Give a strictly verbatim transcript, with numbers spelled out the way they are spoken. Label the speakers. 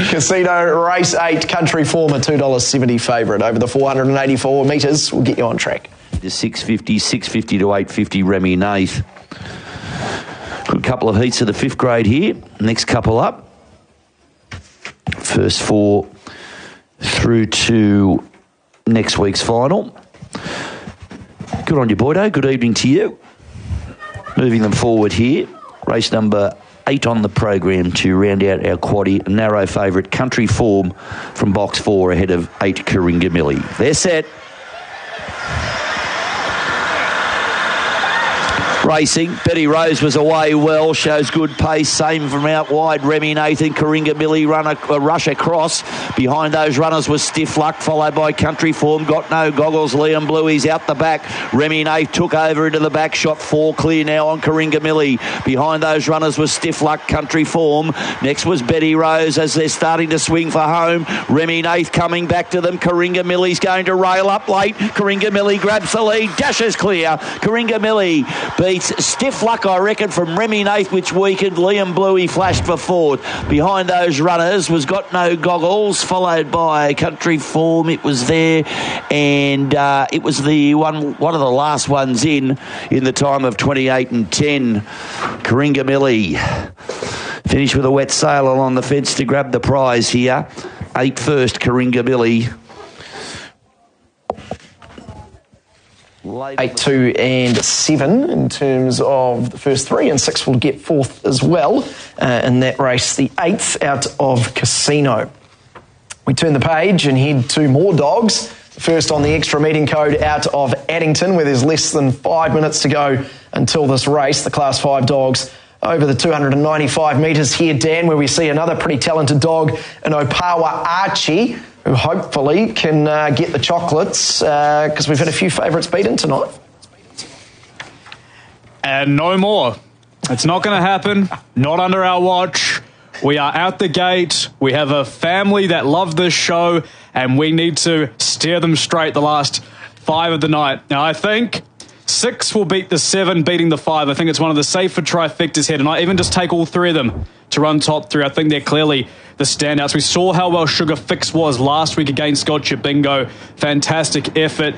Speaker 1: Casino Race eight, Country Form, a two dollars seventy favourite over the four hundred eighty-four metres. We'll get you on track.
Speaker 2: The six fifty, six fifty to eight fifty, Remy Nath. Good couple of heats of the fifth grade here. Next couple up. First four through to next week's final. Good on you, Boydo. Good evening to you. Moving them forward here. Race number eight on the program to round out our quaddie. Narrow favourite, Country Form from box four ahead of eight, Coringa Millie. They're set. Racing. Betty Rose was away well, shows good pace. Same from out wide. Remy Nathan, Coringa Millie run a, a rush across. Behind those runners was Stiff Luck, followed by Country Form. Got no goggles. Liam Bluey's out the back. Remy Nathan took over into the back. Shot four clear now on Coringa Millie. Behind those runners was Stiff Luck, Country Form. Next was Betty Rose as they're starting to swing for home. Remy Nathan coming back to them. Coringa Millie's going to rail up late. Coringa Millie grabs the lead. Dashes clear. Coringa Millie beats Stiff Luck, I reckon, from Remy Nath, which weakened. Liam Bluey flashed for fourth. Behind those runners was Got No Goggles, followed by Country Form. It was there, and uh, it was the one one of the last ones in, in the time of twenty-eight and ten. Coringa Millie finished with a wet sail along the fence to grab the prize here. Eight first, Coringa Millie.
Speaker 1: Eight, two, and seven in terms of the first three, and six will get fourth as well uh, in that race. The eighth out of Casino. We turn the page and head to more dogs. First on the extra meeting code out of Addington, where there's less than five minutes to go until this race. The Class five dogs over the two hundred ninety-five metres here, Dan, where we see another pretty talented dog in Opawa Archie, who hopefully can uh, get the chocolates, because uh, we've had a few favourites beaten tonight.
Speaker 3: And no more. It's not going to happen. Not under our watch. We are out the gate. We have a family that love this show, and we need to steer them straight the last five of the night. Now, I think six will beat the seven, beating the five. I think it's one of the safer trifectas here tonight. Even just take all three of them to run top three. I think they're clearly the standouts. We saw how well Sugar Fix was last week against Gotcha Bingo. Fantastic effort.